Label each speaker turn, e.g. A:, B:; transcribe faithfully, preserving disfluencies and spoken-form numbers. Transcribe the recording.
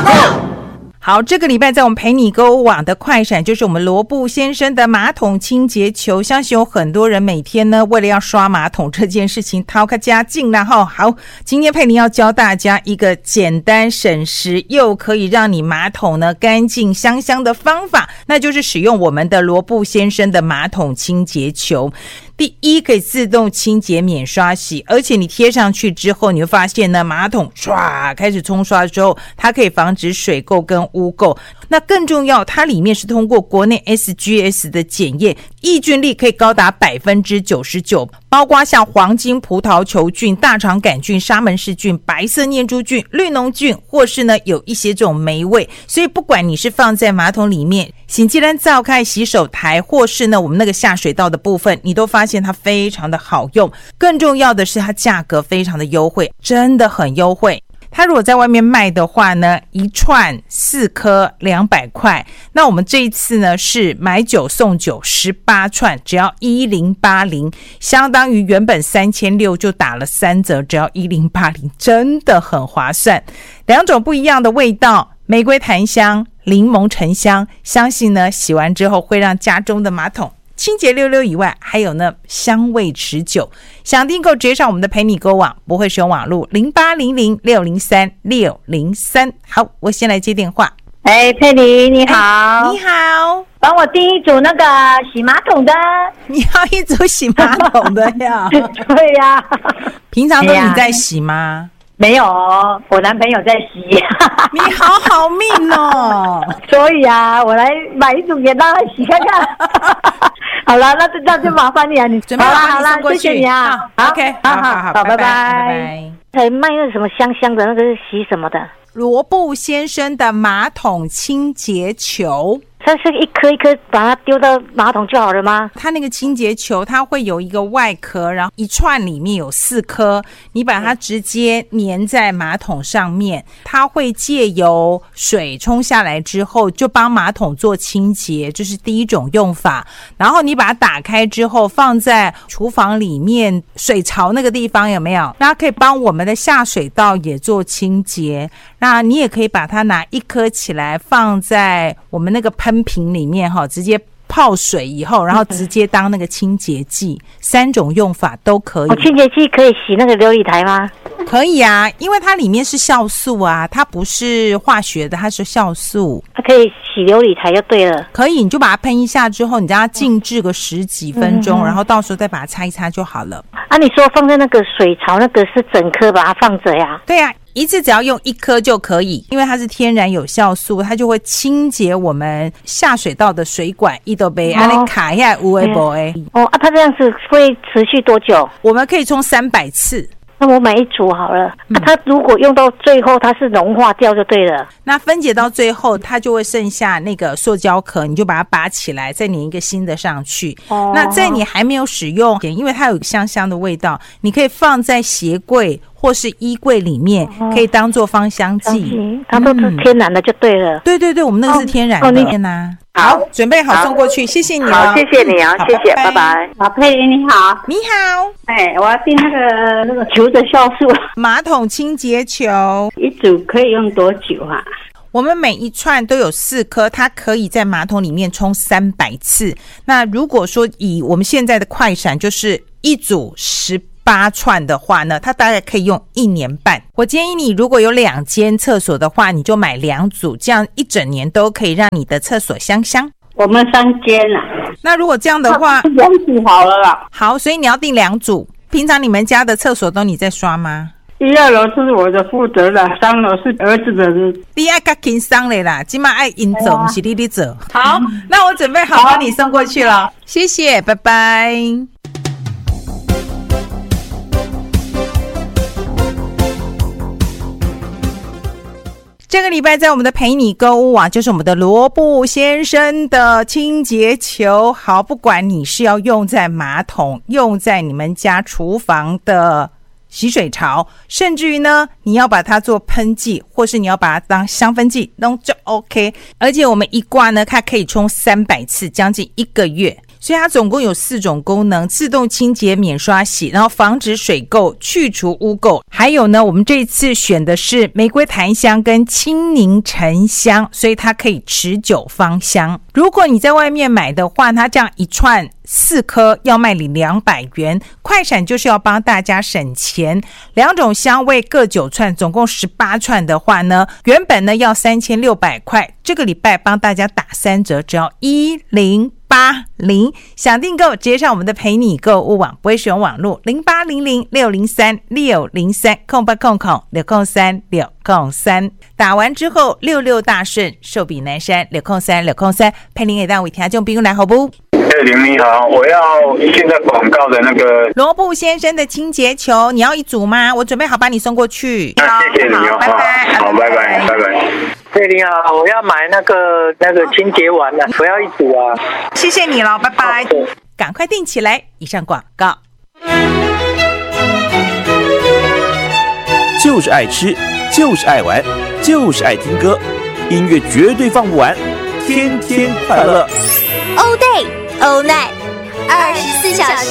A: 好，这个礼拜在我们陪你购物网的快闪就是我们罗布先生的马桶清洁球，相信有很多人每天呢为了要刷马桶这件事情掏个家劲，然后好，今天佩妮要教大家一个简单省时又可以让你马桶呢干净香香的方法，那就是使用我们的罗布先生的马桶清洁球。第一，可以自动清洁免刷洗，而且你贴上去之后，你会发现呢，马桶唰开始冲刷之后，它可以防止水垢跟污垢。那更重要，它里面是通过国内 S G S 的检验，抑菌力可以高达 百分之九十九， 包括像黄金葡萄球菌、大肠杆菌、沙门氏菌、白色念珠菌、绿脓菌，或是呢有一些这种霉味。所以不管你是放在马桶里面、洗机单灶开洗手台，或是呢我们那个下水道的部分，你都发现它非常的好用。更重要的是它价格非常的优惠，真的很优惠。它如果在外面卖的话呢，一串四颗两百块，那我们这一次呢是买九送九，十八串只要一零八零，相当于原本三千六就打了三折，只要一零八零，真的很划算。两种不一样的味道，玫瑰檀香、柠檬沉香，相信呢洗完之后会让家中的马桶清洁溜溜以外，还有呢香味持久。想订购直接上我们的陪你购网，不会使用网路零八零零六零三六零三。好，我先来接电话。
B: 哎，佩妮你好、
A: 哎、你好，
B: 帮我订一组那个洗马桶的。
A: 你要一组洗马桶的呀？
B: 对呀、啊。
A: 平常都你在洗吗？
B: 没有，我男朋友在洗。
A: 你好好命哦。
B: 所以啊，我来买一组给他洗看看。好了，那就那就麻烦你啊，你
A: 准备好了，
B: 好了，谢谢你啊。
A: 好 ，OK， 好好好，
B: 好，拜拜。
A: 拜
B: 还卖那个什么香香的，那个是洗什么的？
A: 罗布先生的马桶清洁球。
B: 它是一颗一颗把它丢到马桶就好了吗？
A: 它那个清洁球它会有一个外壳，然后一串里面有四颗，你把它直接粘在马桶上面，它会借由水冲下来之后就帮马桶做清洁，这是第一种用法。然后你把它打开之后放在厨房里面水槽那个地方，有没有？那可以帮我们的下水道也做清洁。那你也可以把它拿一颗起来放在我们那个喷瓶里面，直接泡水以后，然后直接当那个清洁剂，三种用法都可以。
B: 哦，清洁剂可以洗那个琉璃台吗？
A: 可以啊，因为它里面是酵素啊，它不是化学的，它是酵素。
B: 它可以洗琉璃台就对了。
A: 可以，你就把它喷一下之后，你让它静置个十几分钟、嗯、然后到时候再把它擦一擦就好了。
B: 啊，你说放在那个水槽那个是整颗把它放着呀？
A: 对呀、啊，一次只要用一颗就可以，因为它是天然有酵素，它就会清洁我们下水道的水管一都被按你卡一下无微不微。
B: 哦啊，它这样子会持续多久？
A: 我们可以冲三百次。
B: 那我买一组好了、嗯啊、它如果用到最后它是融化掉就对了。
A: 那分解到最后它就会剩下那个塑胶壳，你就把它拔起来再粘一个新的上去、哦、那在你还没有使用，因为它有香香的味道，你可以放在鞋柜或是衣柜里面、哦、可以当做芳香剂、
B: 嗯、它都是天然的就对了、嗯、
A: 对对对，我们那个是天然的、哦哦、好，准备好送过去，谢谢你哦。
C: 好，谢谢你啊，谢谢，拜拜。
B: 好，佩妮你好。
A: 你好。
B: 哎，我要订那个那个球的酵素
A: 马桶清洁球，
B: 一组可以用多久啊？
A: 我们每一串都有四颗，它可以在马桶里面冲三百次。那如果说以我们现在的快闪，就是一组十八串的话呢，它大概可以用一年半。我建议你如果有两间厕所的话，你就买两组，这样一整年都可以让你的厕所香香。
B: 我们三间啊。
A: 那如果这样的话，
B: 两组好了啦。
A: 好，所以你要订两组。平常你们家的厕所都你在刷吗？
D: 一二楼是我的负责的，三楼是儿子的。
A: 你要较轻松的啦，今晚爱因走，不是你的走。好，那我准备好帮你送过去了，谢谢，拜拜。这个礼拜在我们的陪你购物啊，就是我们的罗布先生的清洁球。好，不管你是要用在马桶，用在你们家厨房的洗水槽，甚至于呢你要把它做喷剂，或是你要把它当香氛剂，都就 OK。 而且我们一罐呢它可以冲三百次，将近一个月。 所以它总共有四种功能：自动清洁、免刷洗，然后防止水垢、去除污垢。还有呢，我们这一次选的是玫瑰檀香跟青柠沉香，所以它可以持久芳香。如果你在外面买的话，它这样一串四颗要卖你两百元，快闪就是要帮大家省钱。两种香味各九串，总共十八串的话呢，原本呢要三千六百块，这个礼拜帮大家打三折，只要一零八零。想订购直接上我们的陪你购物网，不会使用网络，零八零零六零三六零三空八空空六空三六空三。打完之后六六大顺，寿比南山六空三六空三，陪您给大家为听众朋友来好不？
E: 哎，林你好，我要现在广告的那个
A: 罗布先生的清洁球，你要一组吗？我准备好把你送过去。
E: 那谢谢你哦，
A: 拜拜，
E: 好，拜拜，拜拜。
F: 对，你好，我要买那个那个清洁丸的，我要一组啊。
A: 谢谢你了，拜拜。赶快订起来。以上广告。
G: 就是爱吃，就是爱玩，就是爱听歌，音乐绝对放不完，天天快乐。
H: All day, all night，二十四小时